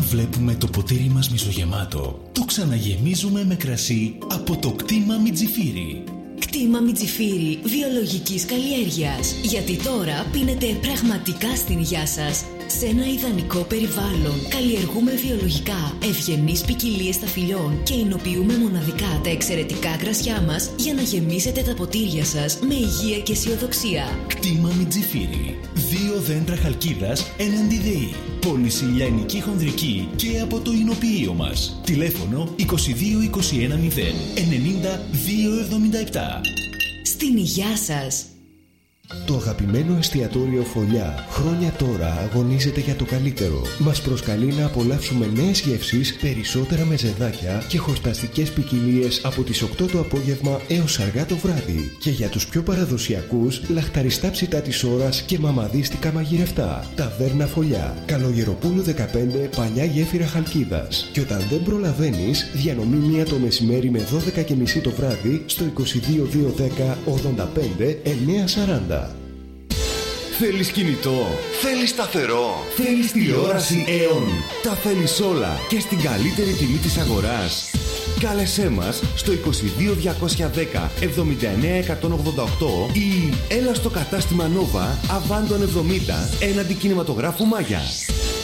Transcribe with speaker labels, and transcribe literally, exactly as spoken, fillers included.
Speaker 1: βλέπουμε το ποτήρι μας μισογεμάτο, το ξαναγεμίζουμε με κρασί από το κτήμα Μιτζιφίρι.
Speaker 2: Κτήμα Μιτζιφίρι βιολογικής καλλιέργειας. Γιατί τώρα πίνετε πραγματικά στην υγειά σας. Σε ένα ιδανικό περιβάλλον καλλιεργούμε βιολογικά ευγενείς ποικιλίες σταφυλιών και εινοποιούμε μοναδικά τα εξαιρετικά κρασιά μας για να γεμίσετε τα ποτήρια σας με υγεία και αισιοδοξία.
Speaker 1: Κτήμα Μιτζιφίρι. Δύο δέντρα χαλκίδας έναντι ΔΕΗ. Πολυσιλιανική χονδρική και από το εινοποιείο μας. Τηλέφωνο είκοσι δύο είκοσι ένα μηδέν ενενήντα δύο εβδομήντα επτά.
Speaker 2: Στην υγειά σας.
Speaker 3: Το αγαπημένο εστιατόριο Φωλιά χρόνια τώρα αγωνίζεται για το καλύτερο. Μας προσκαλεί να απολαύσουμε νέες γεύσεις, περισσότερα μεζεδάκια και χορταστικές ποικιλίες από τις οκτώ το απόγευμα έως αργά το βράδυ. Και για τους πιο παραδοσιακούς, λαχταριστά ψητά της ώρας και μαμαδίστικα μαγειρευτά. Ταβέρνα Φωλιά, Καλογεροπούλου δεκαπέντε, Παλιά Γέφυρα Χαλκίδας. Και όταν δεν προλαβαίνεις, διανομή μία το μεσημέρι με δώδεκα και μισή το βράδυ στο είκοσι δύο δύο δέκα ογδόντα πέντε εννιακόσια σαράντα.
Speaker 4: Θέλεις κινητό, θέλεις σταθερό, θέλεις τηλεόραση Aeon. Τα θέλεις όλα και στην καλύτερη τιμή της αγοράς. Κάλεσέ μας στο είκοσι δύο διακόσια δέκα εβδομήντα εννέα εκατόν ογδόντα οκτώ ή έλα στο κατάστημα Nova Αβάντων εβδομήντα έναντι κινηματογράφου Μάγια.